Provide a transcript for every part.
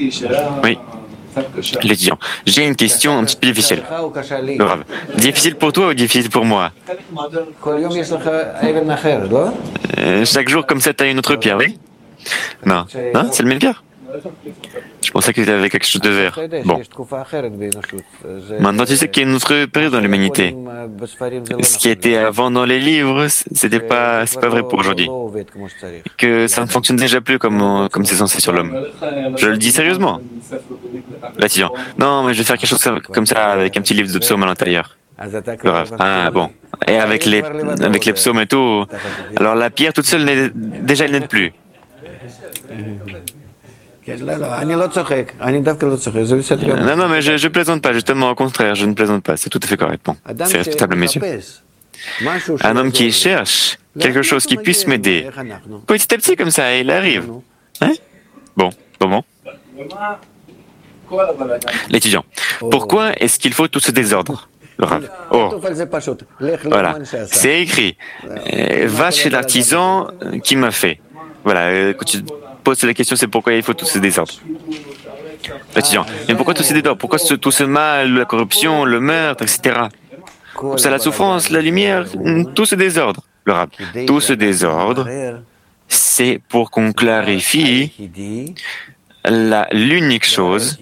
Oui, l'étudiant. J'ai une question un petit peu difficile. Le Rav. Difficile pour toi ou difficile pour moi? Chaque jour comme ça, tu as une autre pierre, oui? Non, non, c'est le même pierre. Je pensais que tu avais quelque chose de vert. Bon. Maintenant, tu sais qu'il y a une autre période dans l'humanité. Ce qui était avant dans les livres, c'est pas vrai pour aujourd'hui. Que ça ne fonctionne déjà plus comme c'est censé sur l'homme. Je le dis sérieusement. L'étudiant. Non, mais je vais faire quelque chose comme ça avec un petit livre de psaumes à l'intérieur. Ah bon. Et avec les psaumes et tout. Alors la pierre toute seule déjà elle n'aide plus. Non, non, mais je plaisante pas, justement, au contraire, je ne plaisante pas, c'est tout à fait correct. Bon, c'est respectable, messieurs. Un homme qui cherche quelque chose qui puisse m'aider, petit à petit, comme ça, il arrive. Hein? Bon. L'étudiant. Pourquoi est-ce qu'il faut tout ce désordre? Le Rav. Oh, voilà, c'est écrit. Va chez l'artisan qui m'a fait. Voilà, quand tu poses la question, c'est pourquoi il faut tout ce désordre. L'étudiant. Mais pourquoi tout ce désordre? Pourquoi tout ce mal, la corruption, le meurtre, etc. Comme ça, la souffrance, la lumière, tout ce désordre. Le Rav. Tout ce désordre, c'est pour qu'on clarifie l'unique chose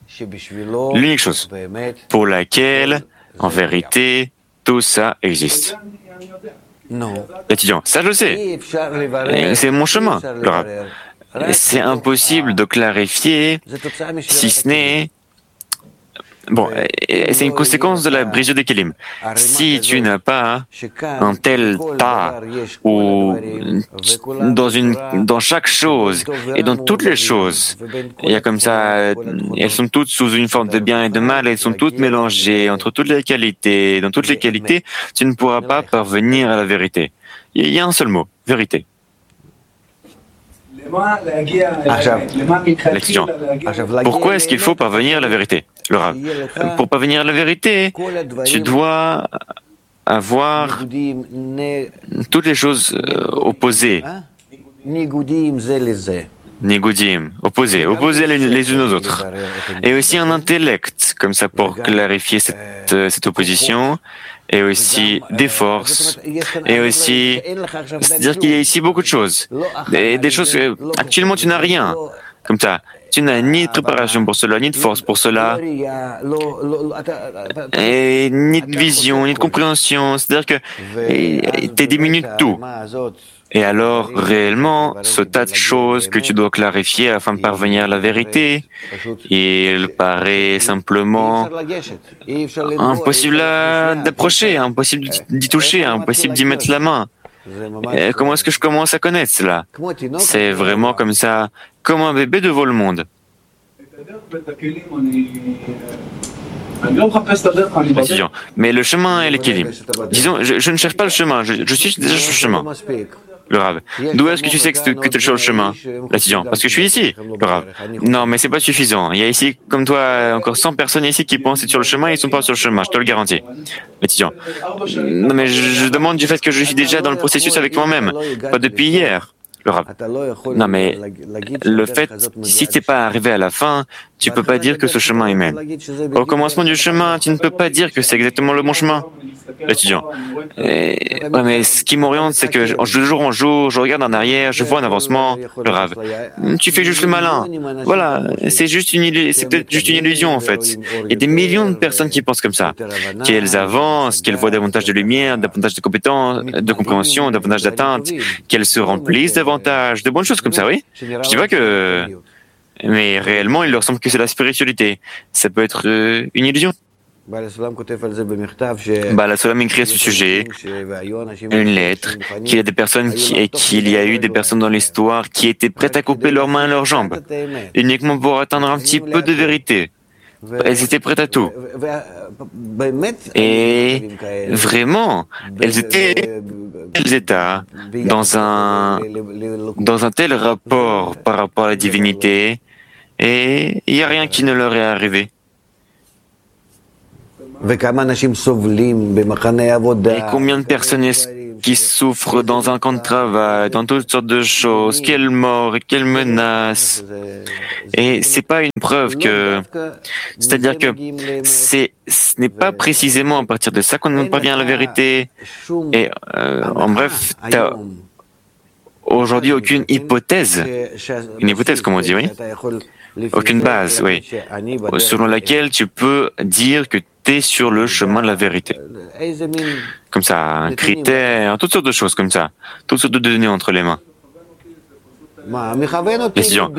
pour laquelle, en vérité, tout ça existe. L'étudiant, ça je le sais. C'est mon chemin. C'est impossible de clarifier si ce n'est... Bon, c'est une conséquence de la brisure des kelim. Si tu n'as pas un tel tas où dans chaque chose et dans toutes les choses, il y a comme ça, elles sont toutes sous une forme de bien et de mal, elles sont toutes mélangées entre toutes les qualités. Dans toutes les qualités, tu ne pourras pas parvenir à la vérité. Il y a un seul mot, vérité. L'étudiant. Pourquoi est-ce qu'il faut parvenir à la vérité? Le Rav. Pour parvenir à la vérité, tu dois avoir toutes les choses opposées. Nigudim, opposées les unes aux autres. Et aussi un intellect, comme ça pour clarifier cette opposition. Et aussi des forces, et aussi, c'est-à-dire qu'il y a ici beaucoup de choses, des choses que actuellement tu n'as rien, comme ça, tu n'as ni de préparation pour cela, ni de force pour cela, et ni de vision, ni de compréhension, c'est-à-dire que tu es diminué de tout. Et alors, réellement, ce tas de choses que tu dois clarifier afin de parvenir à la vérité, il paraît simplement impossible d'approcher, impossible d'y toucher, impossible d'y mettre la main. Et comment est-ce que je commence à connaître cela? C'est vraiment comme ça, comme un bébé devant le monde. Mais le chemin et l'équilibre. Disons, je ne cherche pas le chemin, je suis déjà sur le chemin. Le Rav. D'où est-ce que tu sais que tu es sur le chemin? L'étudiant. Parce que je suis ici. Le Rav. Non, mais c'est pas suffisant. Il y a ici, comme toi, encore 100 personnes ici qui pensent être sur le chemin et ils sont pas sur le chemin, je te le garantis. L'étudiant. Non, mais je demande du fait que je suis déjà dans le processus avec moi-même, pas depuis hier. Le Rav. Non, mais le fait, si tu n'es pas arrivé à la fin, tu ne peux pas dire que ce chemin est même. Au commencement du chemin, tu ne peux pas dire que c'est exactement le bon chemin. L'étudiant. Ouais, mais ce qui m'oriente, c'est que de jour en jour, je regarde en arrière, je vois un avancement. Le Rav. Tu fais juste le malin. Voilà, c'est peut-être juste une illusion en fait. Il y a des millions de personnes qui pensent comme ça, qu'elles avancent, qu'elles voient davantage de lumière, davantage de compétences, de compréhension, davantage d'atteinte, qu'elles se remplissent davantage de bonnes choses comme ça, oui. Je dis pas que... Mais réellement, il leur semble que c'est la spiritualité. Ça peut être une illusion. Bala Solam écrit à ce sujet une lettre qu'il y a des personnes qu'il y a eu des personnes dans l'histoire qui étaient prêtes à couper leurs mains et leurs jambes uniquement pour atteindre un petit peu de vérité. Elles étaient prêtes à tout. Et vraiment, elles étaient dans un tel rapport par rapport à la divinité et il n'y a rien qui ne leur est arrivé. Et combien de personnes est-ce qui souffre dans un camp de travail, dans toutes sortes de choses, quelle mort et quelle menace. Et c'est pas une preuve que, c'est-à-dire que ce n'est pas précisément à partir de ça qu'on parvient à la vérité. Et en bref, t'as aujourd'hui aucune hypothèse, une hypothèse comme on dit, oui, aucune base, oui, selon laquelle tu peux dire que tu es sur le chemin de la vérité. Comme ça, un critère, toutes sortes de choses comme ça, toutes sortes de données entre les mains. Décision.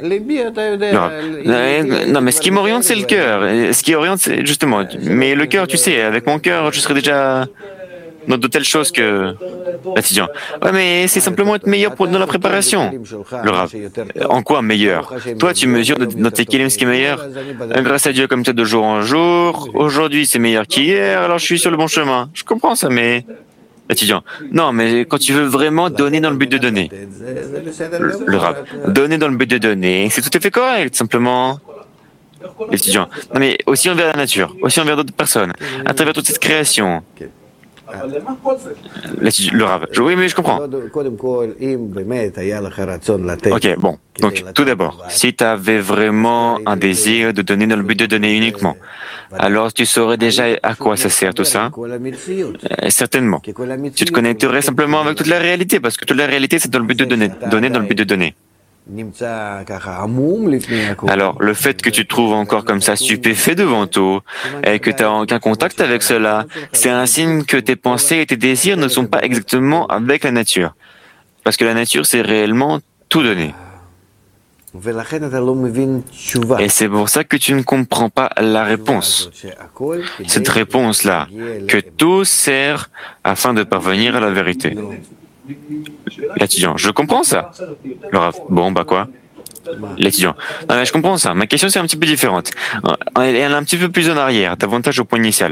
Non, mais ce qui m'oriente, c'est le cœur. Ce qui oriente, c'est justement. Mais le cœur, tu sais, avec mon cœur, je serais déjà dans de telles choses que l'étudiant. Ouais, mais c'est simplement être meilleur dans la préparation. Le Rav. En quoi meilleur? Toi, tu mesures dans tes kilim ce qui est meilleur. Grâce à Dieu, comme ça, de jour en jour. Aujourd'hui, c'est meilleur qu'hier, alors je suis sur le bon chemin. Je comprends ça, mais étudiant. Non, mais quand tu veux vraiment donner dans le but de donner. Le Rav. Donner dans le but de donner, c'est tout à fait correct, simplement. L'étudiant. Non, mais aussi envers la nature, aussi envers d'autres personnes, à travers toute cette création. Le Rav. Oui, mais je comprends. Ok, bon. Donc, tout d'abord, si tu avais vraiment un désir de donner dans le but de donner uniquement, alors tu saurais déjà à quoi ça sert tout ça. Certainement. Tu te connecterais simplement avec toute la réalité, parce que toute la réalité, c'est dans le but de donner, donner dans le but de donner. Alors, le fait que tu te trouves encore comme ça stupéfait devant tout et que tu n'as aucun contact avec cela, c'est un signe que tes pensées et tes désirs ne sont pas exactement avec la nature. Parce que la nature, c'est réellement tout donner. Et c'est pour ça que tu ne comprends pas la réponse. Cette réponse-là, que tout sert afin de parvenir à la vérité. L'étudiant, je comprends ça. Le Rav, bon, bah quoi? L'étudiant, non mais je comprends ça. Ma question c'est un petit peu différente. Elle est un petit peu plus en arrière, davantage au point initial.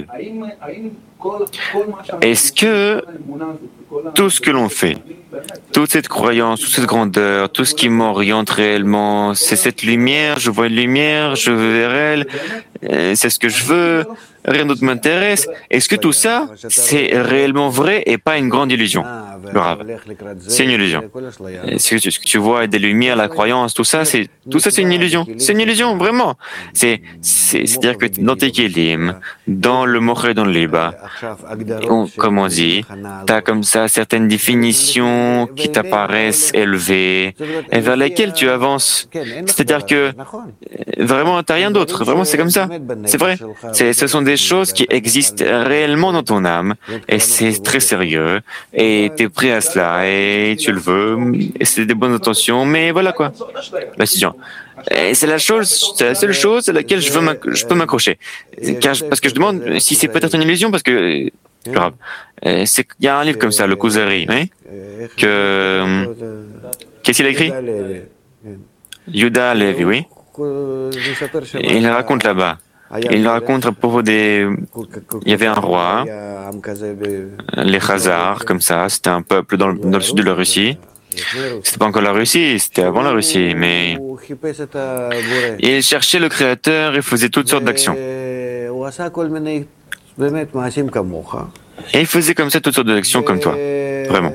Est-ce que tout ce que l'on fait, toute cette croyance, toute cette grandeur, tout ce qui m'oriente réellement, c'est cette lumière, je vois une lumière, je veux vers elle, c'est ce que je veux, rien d'autre m'intéresse. Est-ce que tout ça, c'est réellement vrai et pas une grande illusion? Le Rav, c'est une illusion. Ce que tu vois, des lumières, la croyance, tout ça, c'est une illusion. C'est une illusion, vraiment. C'est-à-dire que dans tes kélim, dans le moché, dans le liba, comme on dit, tu as comme ça certaines définitions qui t'apparaissent élevées et vers lesquelles tu avances. C'est-à-dire que vraiment, tu n'as rien d'autre. Vraiment, c'est comme ça. C'est vrai. Ce sont des choses qui existent réellement dans ton âme et c'est très sérieux et tu es prêt à cela et tu le veux et c'est des bonnes intentions, mais voilà quoi. L'étudiant. Et c'est la seule chose à laquelle je peux m'accrocher. Parce que je demande si c'est peut-être une illusion, parce que grave. Il y a un livre comme ça, le Kuzari, hein, qu'est-ce qu'il a écrit? Yuda Levi, oui. Et il raconte là-bas. Il raconte à propos il y avait un roi, les Khazars, comme ça, c'était un peuple dans le sud de la Russie. C'était pas encore la Russie, c'était avant la Russie, mais il cherchait le Créateur et faisait toutes sortes d'actions. Et il faisait comme ça toutes sortes d'actions comme toi, vraiment.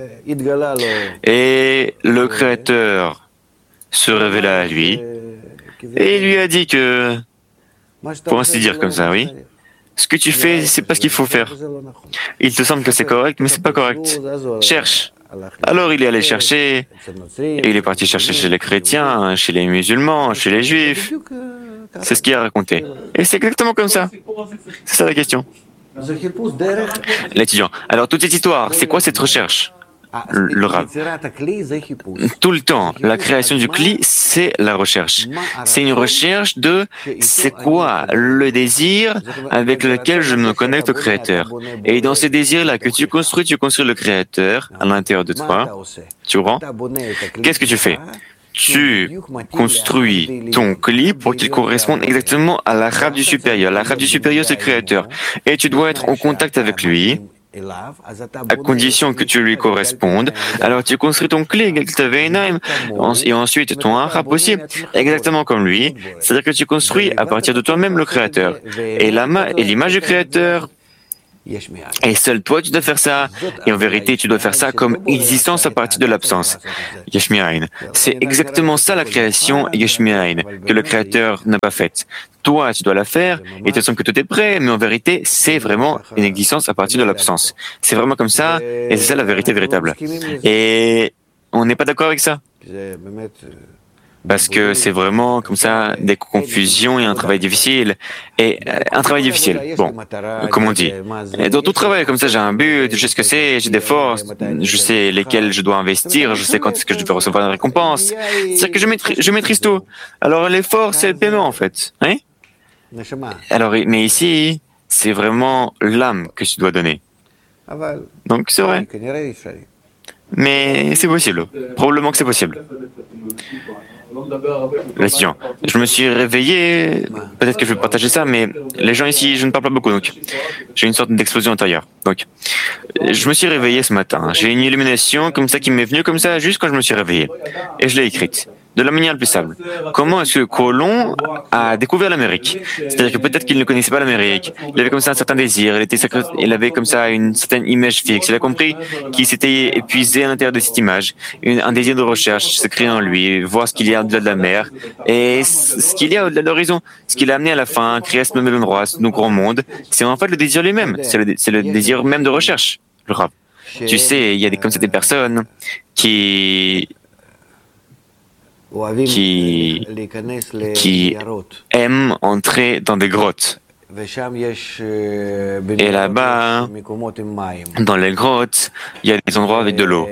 Et le Créateur se révéla à lui et il lui a dit que, pour ainsi dire comme ça, oui, ce que tu fais, c'est pas ce qu'il faut faire. Il te semble que c'est correct, mais c'est pas correct. Cherche. Alors il est allé chercher, et il est parti chercher chez les chrétiens, chez les musulmans, chez les juifs. C'est ce qu'il a raconté. Et c'est exactement comme ça. C'est ça la question. L'étudiant. Alors toute cette histoire, c'est quoi cette recherche? Le Rav. Tout le temps, la création du Kli, c'est la recherche. C'est une recherche de c'est quoi le désir avec lequel je me connecte au Créateur. Et dans ces désirs-là que tu construis le Créateur à l'intérieur de toi. Tu comprends? Qu'est-ce que tu fais? Tu construis ton Kli pour qu'il corresponde exactement à la Rav du supérieur. La Rav du supérieur, c'est le Créateur. Et tu dois être en contact avec lui, à condition que tu lui correspondes. Alors tu construis ton Kli, et ensuite ton Harap aussi, exactement comme lui. C'est-à-dire que tu construis à partir de toi-même le Créateur. Et l'image du Créateur Et seul toi, tu dois faire ça. Et en vérité, tu dois faire ça comme existence à partir de l'absence. Yesh Me'ayin. C'est exactement ça la création Yesh Me'ayin, que le Créateur n'a pas faite. Toi, tu dois la faire, et tu sens que tout est prêt, mais en vérité, c'est vraiment une existence à partir de l'absence. C'est vraiment comme ça, et c'est ça la vérité véritable. Et on n'est pas d'accord avec ça. Parce que c'est vraiment comme ça des confusions et un travail difficile. Et un travail difficile, bon, comme on dit. Et dans tout travail comme ça, j'ai un but, je sais ce que c'est, j'ai des forces, je sais lesquelles je dois investir, je sais quand est-ce que je dois recevoir une récompense. C'est-à-dire que je maîtrise tout. Alors l'effort, c'est le paiement en fait. Hein? Alors, mais ici, c'est vraiment l'âme que tu dois donner. Donc c'est vrai. Mais c'est possible. Probablement que c'est possible. L'étudiant, je me suis réveillé, peut-être que je vais partager ça, mais les gens ici, je ne parle pas beaucoup, donc j'ai une sorte d'explosion intérieure. Donc, je me suis réveillé ce matin, j'ai une illumination comme ça qui m'est venue comme ça juste quand je me suis réveillé, et je l'ai écrite. De la manière la plus simple. Comment est-ce que Colomb a découvert l'Amérique? C'est-à-dire que peut-être qu'il ne connaissait pas l'Amérique. Il avait comme ça un certain désir. Il avait comme ça une certaine image fixe. Il a compris qu'il s'était épuisé à l'intérieur de cette image. Un désir de recherche se crée en lui, voir ce qu'il y a au-delà de la mer et ce qu'il y a au-delà de l'horizon. Ce qu'il a amené à la fin, créer ce même endroit, ce grand monde, c'est en fait le désir lui-même. C'est le désir même de recherche, le rap. Tu sais, il y a comme ça des personnes qui aiment entrer dans des grottes. Et là-bas, dans les grottes, il y a des endroits avec de l'eau.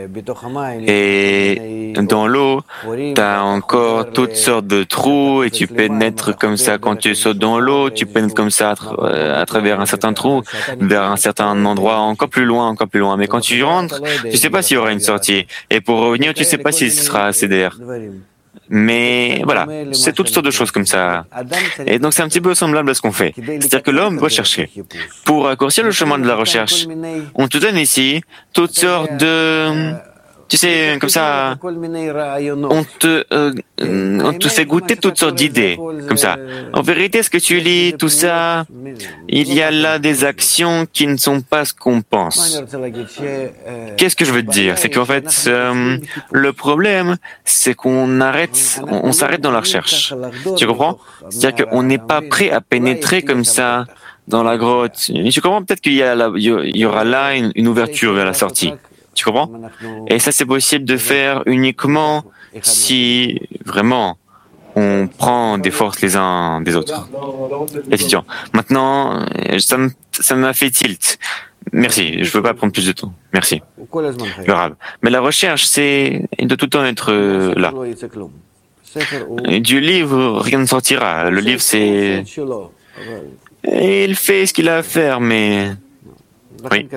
Et dans l'eau, tu as encore toutes sortes de trous et tu pénètres comme ça. Quand tu sautes dans l'eau, tu pénètres comme ça à travers un certain trou, vers un certain endroit encore plus loin, encore plus loin. Mais quand tu rentres, tu sais pas s'il y aura une sortie. Et pour revenir, tu sais pas si ce sera assez d'air. Mais voilà, c'est toutes sortes de choses comme ça. Et donc c'est un petit peu semblable à ce qu'on fait. C'est-à-dire que l'homme doit chercher. Pour raccourcir le chemin de la recherche, on te donne ici toutes sortes de... Tu sais, comme ça, on te fait goûter toutes sortes d'idées, comme ça. En vérité, ce que tu lis, tout ça, il y a là des actions qui ne sont pas ce qu'on pense. Qu'est-ce que je veux te dire? C'est qu'en fait, le problème, c'est qu'on s'arrête dans la recherche. Tu comprends? C'est-à-dire qu'on n'est pas prêt à pénétrer comme ça dans la grotte. Et tu comprends peut-être qu'il y aura là une ouverture vers la sortie. Tu comprends? Et ça, c'est possible de faire uniquement si vraiment on prend des forces les uns des autres. Étudiant. Maintenant, ça m'a fait tilt. Merci. Je ne veux pas prendre plus de temps. Merci. Le rab. Mais la recherche, c'est de tout le temps être là. Et du livre, rien ne sortira. Le livre, c'est... Et il fait ce qu'il a à faire, mais... Oui.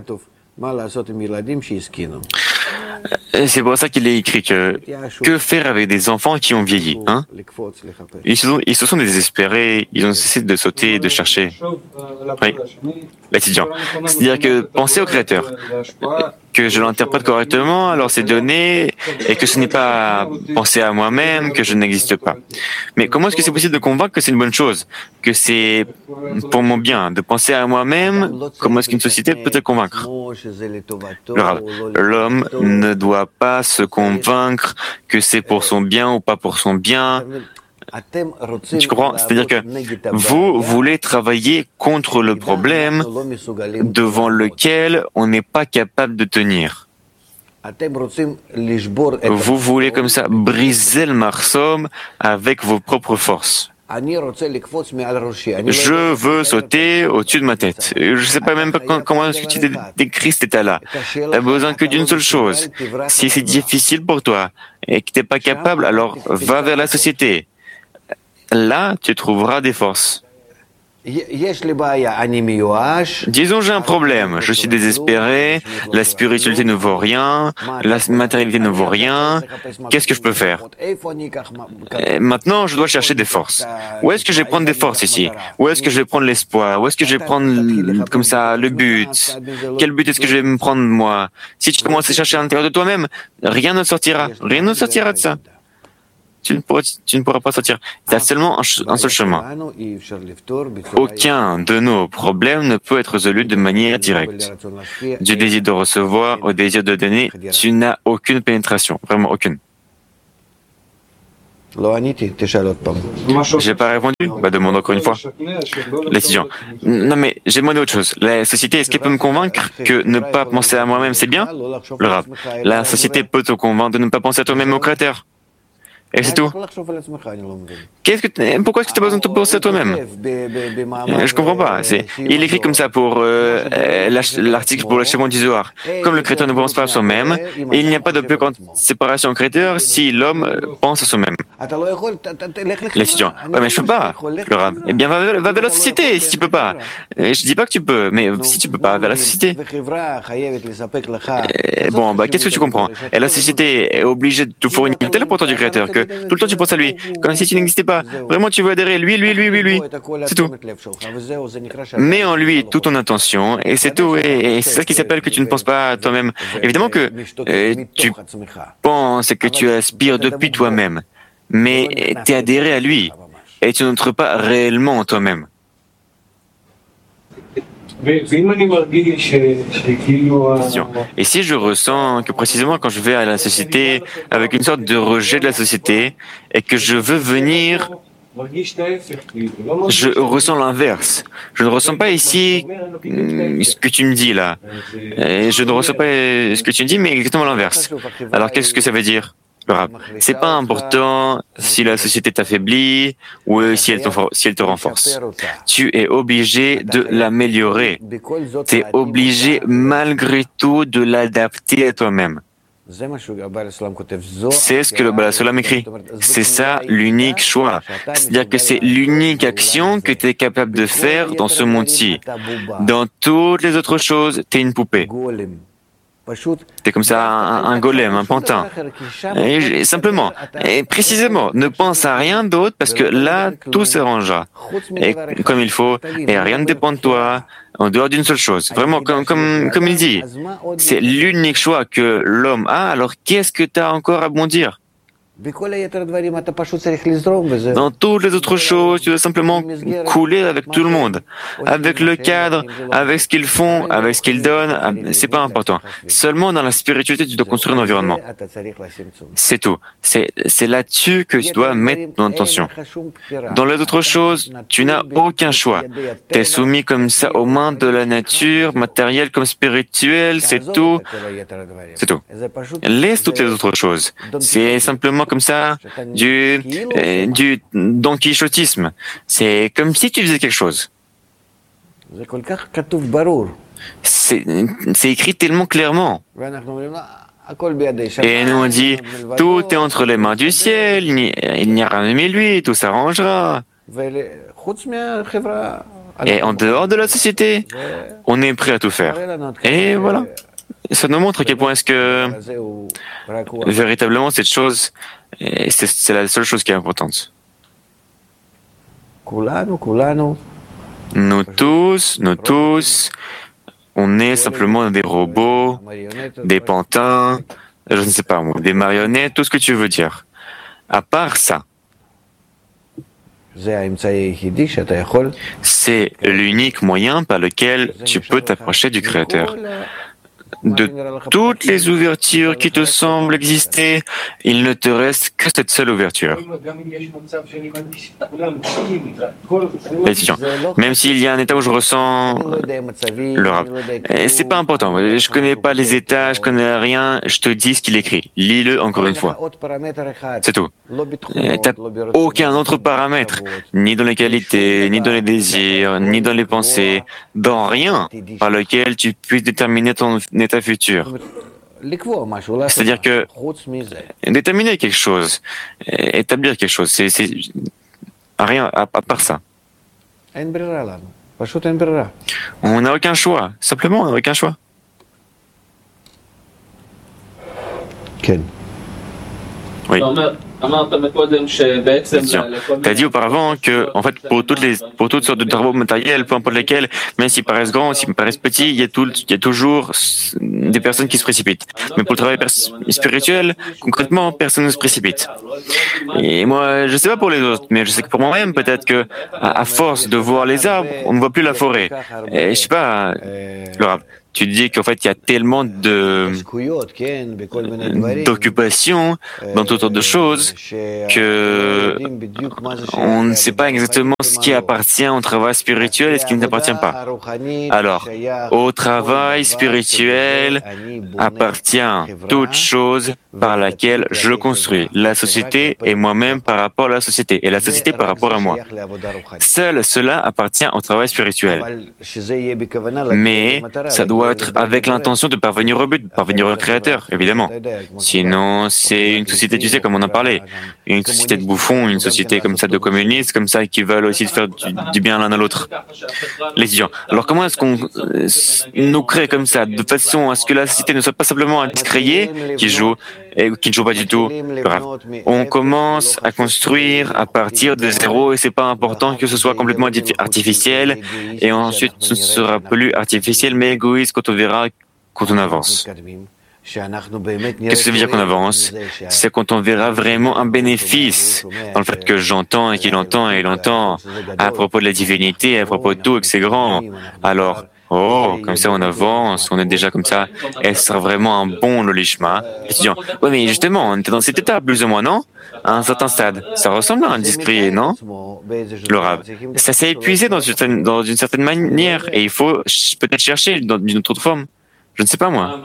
C'est pour ça qu'il est écrit que faire avec des enfants qui ont vieilli, hein? Ils se sont désespérés, ils ont cessé de sauter et de chercher. Oui, l'étudiant. C'est-à-dire que penser au Créateur, que je l'interprète correctement, alors c'est donné, et que ce n'est pas penser à moi-même, que je n'existe pas. Mais comment est-ce que c'est possible de convaincre que c'est une bonne chose, que c'est pour mon bien, de penser à moi-même? Comment est-ce qu'une société peut te convaincre? L'homme ne doit pas se convaincre que c'est pour son bien ou pas pour son bien. Tu comprends? C'est-à-dire que vous voulez travailler contre le problème devant lequel on n'est pas capable de tenir. Vous voulez comme ça briser le marsum avec vos propres forces. Je veux sauter au-dessus de ma tête. Je ne sais pas même pas comment est-ce que tu décris cet état-là. Tu n'as besoin que d'une seule chose. Si c'est difficile pour toi et que tu n'es pas capable, alors va vers la société. Là, tu trouveras des forces. Disons, j'ai un problème, je suis désespéré, la spiritualité ne vaut rien, la matérialité ne vaut rien, qu'est-ce que je peux faire? Et maintenant, je dois chercher des forces. Où est-ce que je vais prendre des forces ici? Où est-ce que je vais prendre l'espoir? Où est-ce que je vais prendre, comme ça, le but? Quel but est-ce que je vais me prendre, moi? Si tu commences à chercher à l'intérieur de toi-même, rien ne sortira de ça. tu ne pourras pas sortir. Il y a seulement un seul chemin. Aucun de nos problèmes ne peut être résolu de manière directe. Du désir de recevoir au désir de donner, tu n'as aucune pénétration, vraiment aucune. J'ai pas répondu? Demande encore une fois. L'étudiant. Non mais j'ai demandé autre chose. La société, est-ce qu'elle peut me convaincre que ne pas penser à moi-même, c'est bien? Le Rav. La société peut te convaincre de ne pas penser à toi-même au Créateur. Et c'est tout. Pourquoi est-ce que tu as besoin de te penser à toi-même? Je comprends pas. Il écrit comme ça pour l'article pour l'achèvement du Zohar. Comme le créateur ne pense pas à soi-même, il n'y a pas de plus grande séparation au créateur si l'homme pense à soi-même. L'étudiant. Ouais, mais je peux pas. Le Rav. Eh bien, va vers la société si tu peux pas. Je dis pas que tu peux, mais si tu peux pas, vers la société. Bon, qu'est-ce que tu comprends? Et la société est obligée de te fournir tel important du créateur que tout le temps tu penses à lui, comme si tu n'existais pas. Vraiment, tu veux adhérer, lui. C'est tout. Mets en lui toute ton intention, et c'est tout. Et c'est ça qui s'appelle que tu ne penses pas à toi-même. Évidemment que tu penses et que tu aspires depuis toi-même, mais tu es adhéré à lui, et tu n'entres pas réellement en toi-même. Et si je ressens que précisément quand je vais à la société avec une sorte de rejet de la société et que je veux venir, je ressens l'inverse. Je ne ressens pas ici ce que tu me dis là. Et je ne ressens pas ce que tu me dis, mais exactement l'inverse. Alors qu'est-ce que ça veut dire? C'est pas important si la société t'affaiblit ou si elle te renforce. Tu es obligé de l'améliorer. Tu es obligé malgré tout de l'adapter à toi-même. C'est ce que le Baal Solam écrit. C'est ça l'unique choix. C'est-à-dire que c'est l'unique action que tu es capable de faire dans ce monde-ci. Dans toutes les autres choses, tu es une poupée. T'es comme ça un golem, un pantin. Et simplement, et précisément, ne pense à rien d'autre parce que là, tout s'arrangera. Et comme il faut, et rien ne dépend de toi, en dehors d'une seule chose. Vraiment, comme il dit, c'est l'unique choix que l'homme a, alors qu'est-ce que tu as encore à bondir? Dans toutes les autres choses, tu dois simplement couler avec tout le monde, avec le cadre, avec ce qu'ils font, avec ce qu'ils donnent, c'est pas important. Seulement dans la spiritualité, tu dois construire un environnement. C'est tout. C'est là-dessus que tu dois mettre ton attention. Dans les autres choses, tu n'as aucun choix. Tu es soumis comme ça aux mains de la nature, matérielle comme spirituelle, c'est tout. C'est tout. Laisse toutes les autres choses. C'est simplement comme ça, du Don Quichotisme. C'est comme si tu faisais quelque chose. C'est écrit tellement clairement. Et nous on dit, tout est entre les mains du ciel, il n'y a rien mais lui, tout s'arrangera. Et en dehors de la société, on est prêt à tout faire. Et voilà. Ça nous montre à quel point est-ce que véritablement cette chose, c'est la seule chose qui est importante. Nous tous, on est simplement des robots, des pantins, je ne sais pas moi, des marionnettes, tout ce que tu veux dire. À part ça, c'est l'unique moyen par lequel tu peux t'approcher du Créateur. De toutes les ouvertures qui te semblent exister, il ne te reste que cette seule ouverture. Même s'il y a un état où je ressens le Rav, c'est pas important. Je connais pas les états, je connais rien. Je te dis ce qu'il écrit. Lis-le encore une fois. C'est tout. T'as aucun autre paramètre, ni dans les qualités, ni dans les désirs, ni dans les pensées, dans rien par lequel tu puisses déterminer ton état futur. C'est-à-dire que déterminer quelque chose, établir quelque chose, c'est rien à part ça. On n'a aucun choix. Simplement, on n'a aucun choix. Oui. Tu as dit auparavant que, en fait, pour toutes sortes de travaux matériels, peu importe lesquels, même s'ils paraissent grands, s'ils paraissent petits, il y a toujours des personnes qui se précipitent. Mais pour le travail spirituel, concrètement, personne ne se précipite. Et moi, je sais pas pour les autres, mais je sais que pour moi-même, peut-être que, à force de voir les arbres, on ne voit plus la forêt. Et je sais pas, Laura, tu dis qu'en fait, il y a tellement d'occupations dans toutes sortes de choses que on ne sait pas exactement ce qui appartient au travail spirituel et ce qui ne t'appartient pas. Alors, au travail spirituel appartient toute chose par laquelle je construis, la société et moi-même par rapport à la société, et la société par rapport à moi. Seul cela appartient au travail spirituel. Mais ça doit être avec l'intention de parvenir au but, de parvenir au Créateur, évidemment. Sinon, c'est une société, tu sais, comme on en parlait, une société de bouffons, une société comme ça de communistes, comme ça, qui veulent aussi faire du bien l'un à l'autre. Les étudiants. Alors comment est-ce qu'on nous crée comme ça, de façon à ce que la société ne soit pas simplement un discréé qui joue et qui ne joue pas du tout? Bref. On commence à construire à partir de zéro et c'est pas important que ce soit complètement artificiel et ensuite ce ne sera plus artificiel mais égoïste quand on verra quand on avance. Qu'est-ce que ça veut dire qu'on avance? C'est quand on verra vraiment un bénéfice dans le fait que j'entends et qu'il entend et il entend à propos de la divinité, à propos de tout et que c'est grand. Alors, comme ça on avance, on est déjà comme ça, et ce sera vraiment un bon lolishma. Étudiant, oui mais justement, on était dans cet état plus ou moins, non? À un certain stade. Ça ressemble à un discret, non? Le Rav. Ça s'est épuisé dans une certaine manière, et il faut peut-être chercher d'une autre forme. Je ne sais pas moi.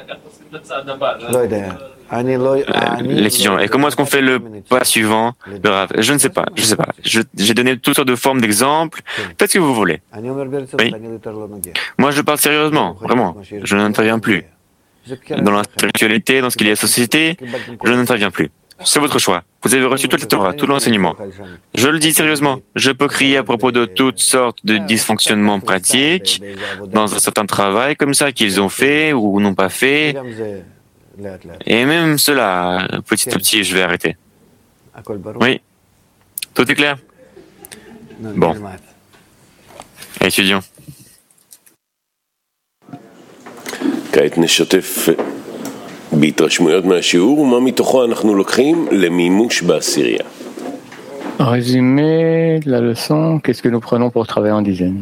L'étudiant. Et comment est-ce qu'on fait le pas suivant, le Rav? Je ne sais pas, je sais pas. J'ai donné toutes sortes de formes d'exemples. Faites ce que vous voulez. Oui. Moi, je parle sérieusement, vraiment. Je n'interviens plus. Dans la spiritualité, dans ce qu'il y a à la société, je n'interviens plus. C'est votre choix. Vous avez reçu toute la Torah, tout l'enseignement. Je le dis sérieusement. Je peux crier à propos de toutes sortes de dysfonctionnements pratiques dans un certain travail comme ça qu'ils ont fait ou n'ont pas fait. Et même cela, petit à petit, je vais arrêter. Oui. Tout est clair? Bon. Étudiants. כעת נשתף בהתרשמויות מהשיעור ומה מתוכו אנחנו לוקחים למימוש בעשירייה. Résumé de la leçon, qu'est-ce que nous prenons pour travailler en dizaine?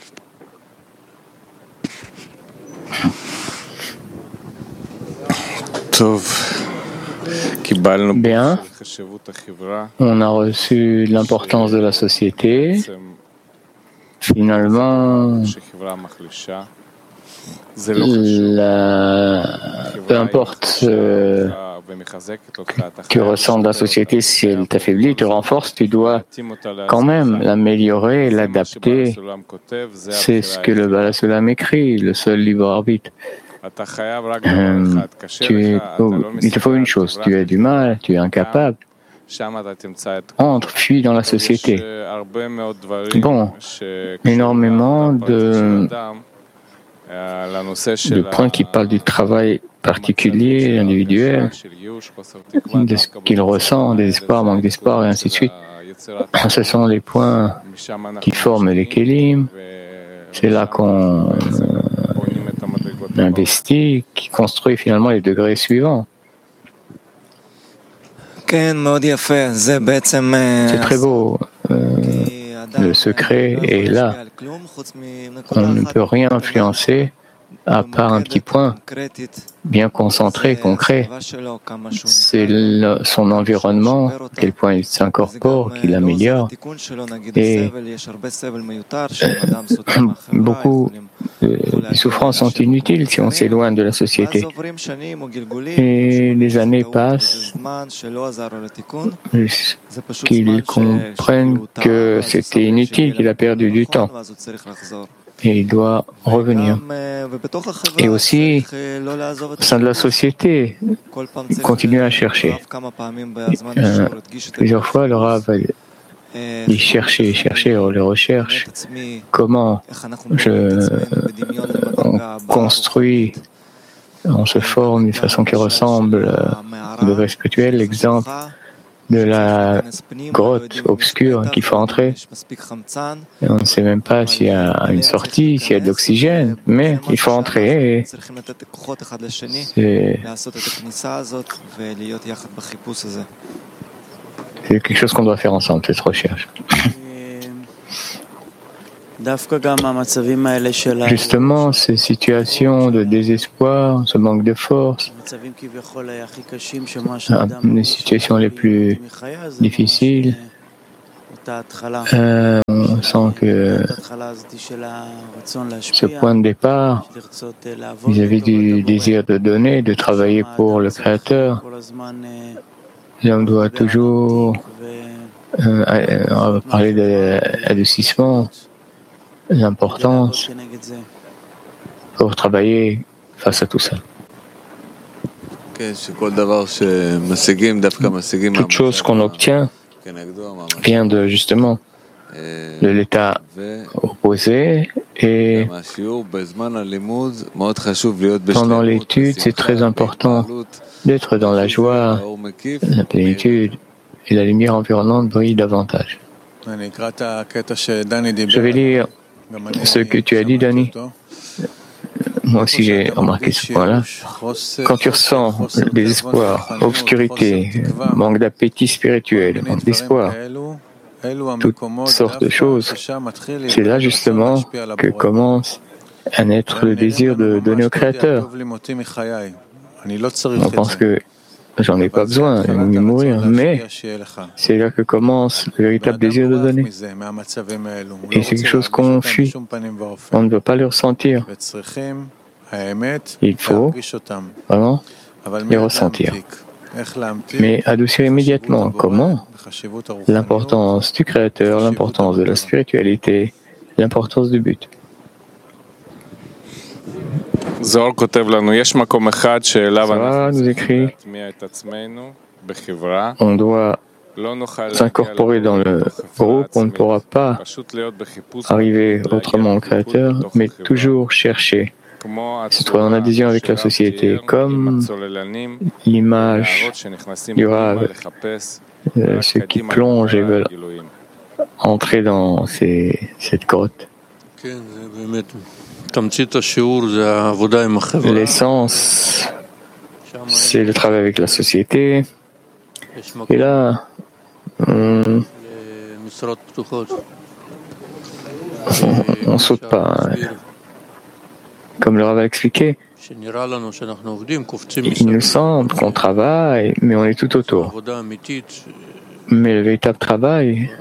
Bien, on a reçu l'importance de la société. Finalement, peu importe ce que tu ressens de la société, si elle t'affaiblit, te renforce, tu dois quand même l'améliorer et l'adapter. C'est ce que le Baal Sulam écrit, le seul libre arbitre. Il te faut une chose, tu as du mal, tu es incapable. Entre, fuis dans la société. Bon, énormément de points qui parlent du travail particulier, individuel, de ce qu'il ressent, désespoir, manque d'espoir, et ainsi de suite. Ce sont les points qui forment les kelim. C'est là qu'on investit, qui construit finalement les degrés suivants. C'est très beau. Le secret est là. On ne peut rien influencer à part un petit point bien concentré, concret. C'est son environnement, quel point il s'incorpore, qu'il améliore. Et beaucoup de souffrances sont inutiles si on s'éloigne de la société. Et les années passent qu'ils comprennent que c'était inutile, qu'il a perdu du temps. Et il doit revenir. Et aussi, au sein de la société, continuer à chercher. Plusieurs fois, le Rav il cherchait, les recherches. Comment on construit on se forme d'une façon qui ressemble au degré spirituel, l'exemple de la grotte obscure qu'il faut entrer. Et on ne sait même pas s'il y a une sortie, s'il y a de l'oxygène, mais il faut entrer. Et c'est quelque chose qu'on doit faire ensemble, cette recherche. Justement, ces situations de désespoir, ce manque de force, les situations les plus difficiles, on sent que ce point de départ, vis-à-vis du désir de donner, de travailler pour le Créateur, l'homme doit toujours parler d'adoucissement, l'importance pour travailler face à tout ça. Toute chose qu'on obtient vient justement de l'état opposé et pendant l'étude, c'est très important d'être dans la joie, la plénitude et la lumière environnante brille davantage. Je vais lire ce que tu as dit, Danny. Moi aussi, j'ai remarqué ce point-là. Quand tu ressens le désespoir, obscurité, manque d'appétit spirituel, manque d'espoir, toutes sortes de choses, c'est là justement que commence à naître le désir de donner au Créateur. On pense que j'en ai pas besoin, je vais mourir, mais c'est là que commence le véritable désir de donner. Et c'est quelque chose qu'on fuit. On ne veut pas le ressentir. Il faut vraiment les ressentir. Mais adoucir immédiatement. Comment? L'importance du Créateur, l'importance de la spiritualité, l'importance du but. Zohar nous écrit, on doit s'incorporer dans le groupe, on ne pourra pas arriver autrement au Créateur, mais toujours chercher, se trouver en adhésion avec la société, comme l'image du Rav, ceux qui plongent et veulent entrer dans cette grotte. L'essence, c'est le travail avec la société. Et là, on saute pas. Comme le Rav a expliqué, il nous semble qu'on travaille, mais on est tout autour. Mais le véritable travail,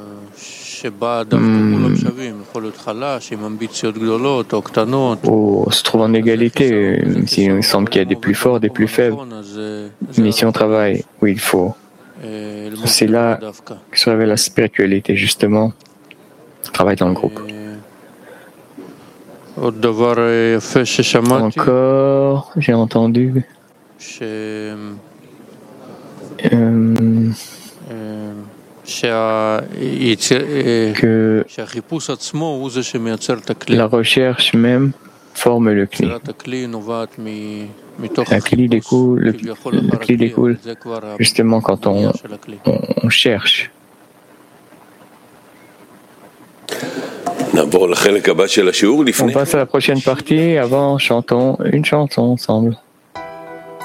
on se trouve en égalité, si il semble qu'il y a des plus forts, des plus faibles. Mais si on travaille où il faut, c'est là que se révèle la spiritualité, justement. On travaille dans le groupe. Encore, j'ai entendu que la recherche même forme le cli. Le cli découle justement quand on cherche. On passe à la prochaine partie. Avant, chantons une chanson ensemble.